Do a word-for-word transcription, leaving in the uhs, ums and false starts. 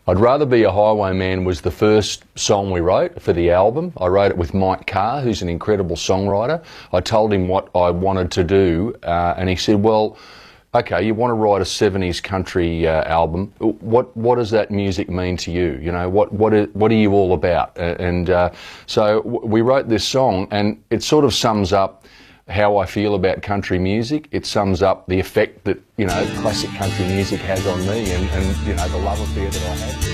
I'd Rather Be a Highwayman was the first song we wrote for the album. I wrote it with Mike Carr, who's an incredible songwriter. I told him what I wanted to do, uh, and he said, well, okay, you want to write a seventies country uh, album. What what does that music mean to you? You know, what what are, what are you all about? And uh, so we wrote this song, and it sort of sums up how I feel about country music. It sums up the effect that, you know, classic country music has on me, and, and you know, the love affair that I had.